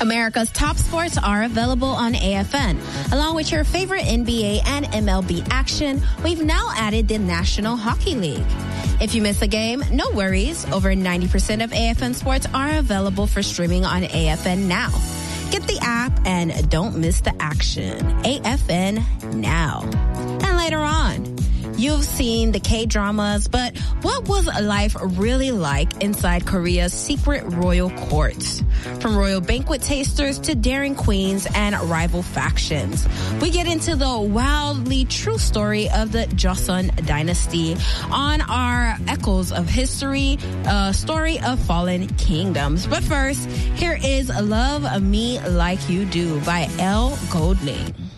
America's top sports are available on AFN. Along with your favorite NBA and MLB action, we've now added the National Hockey League. If you miss a game, no worries. Over 90% of AFN sports are available for streaming on AFN Now. Get the app and don't miss the action. AFN Now. And later on, you've seen the K-dramas, but what was life really like inside Korea's secret royal courts? From royal banquet tasters to daring queens and rival factions. We get into the wildly true story of the Joseon dynasty on our Echoes of History, story of fallen kingdoms. But first, here is Love Me Like You Do by Elle Goulding.